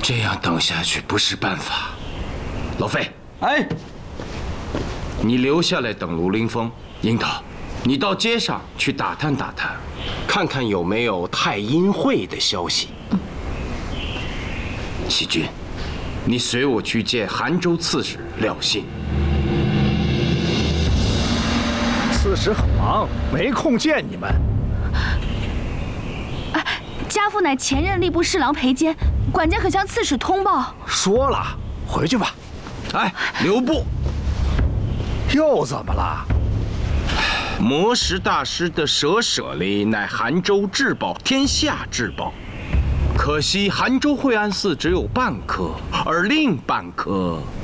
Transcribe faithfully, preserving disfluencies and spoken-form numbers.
这样等下去不是办法。老费， 哎， 你留下来等卢凌风。樱桃，你到街上去打探打探，看看有没有太阴会的消息。细君，你随我去见韩州刺史廖信。 刺史很忙，没空见你们。 哎，家父乃前任吏部侍郎裴坚，管家可向刺史通报。 说了，回去吧。 哎，留步！ 又怎么了？ 魔石大师的舍舍里乃韩州至宝，天下至宝。可惜韩州惠安寺只有半颗，而另半颗